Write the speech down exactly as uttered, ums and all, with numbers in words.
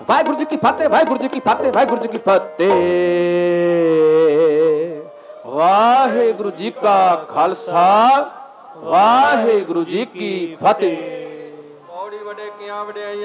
ਵਾਹਿਗੁਰੂ ਜੀ ਕੀ ਫਤਿਹ, ਵਾਹਿਗੁਰੂ ਜੀ ਕੀ ਫਤਿਹ, ਵਾਹਿਗੁਰੂ ਜੀ ਕੀ ਫਤਿਹ। ਵਾਹਿਗੁਰੂ ਜੀ ਕਾ ਖਾਲਸਾ, ਵਾਹਿਗੁਰੂ ਜੀ ਕੀ ਫਤਿਹ। ਪੌੜੀ ਵਡੇ ਕਿਆਂ ਵਡਿਆਈ